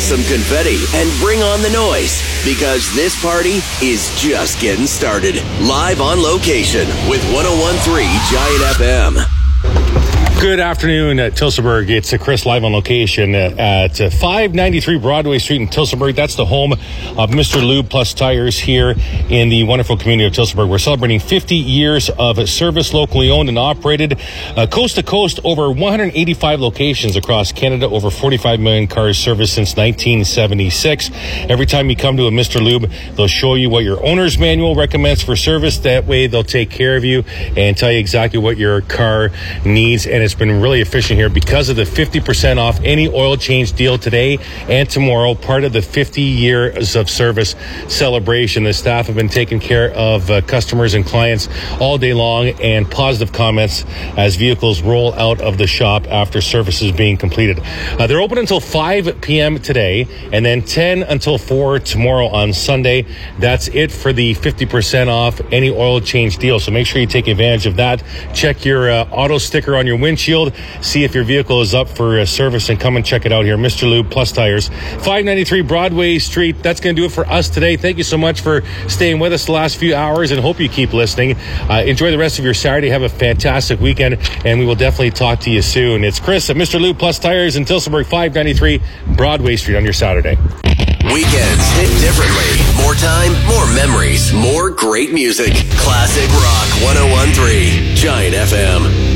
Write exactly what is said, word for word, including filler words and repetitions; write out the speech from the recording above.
some confetti and bring on the noise, because this party is just getting started. Live on location with one oh one point three Giant F M. Good afternoon, uh, Tillsonburg. It's uh, Chris live on location uh, at uh, five ninety-three Broadway Street in Tillsonburg. That's the home of Mister Lube Plus Tires here in the wonderful community of Tillsonburg. We're celebrating fifty years of service, locally owned and operated, uh, coast to coast, over one hundred eighty-five locations across Canada, over forty-five million cars serviced since nineteen seventy-six. Every time you come to a Mister Lube, they'll show you what your owner's manual recommends for service. That way they'll take care of you and tell you exactly what your car needs. And it's been really efficient here because of the fifty percent off any oil change deal today and tomorrow, part of the fifty years of service celebration. The staff have been taking care of uh, customers and clients all day long, and positive comments as vehicles roll out of the shop after services being completed. Uh, they're open until five p.m. today, and then ten until four tomorrow on Sunday. That's it for the fifty percent off any oil change deal, so make sure you take advantage of that. Check your uh, auto sticker on your windshield, see if your vehicle is up for uh, service, and come and check it out here. Mister Lube Plus Tires, five ninety-three Broadway Street. That's going to do it for us today. Thank you so much for staying with us the last few hours, and hope you keep listening. Uh, enjoy the rest of your Saturday. Have a fantastic weekend, and we will definitely talk to you soon. It's Chris at Mister Lube Plus Tires in Tillsonburg, five ninety-three Broadway Street on your Saturday. Weekends hit differently. More time, more memories, more great music. Classic Rock one oh one point three Giant F M.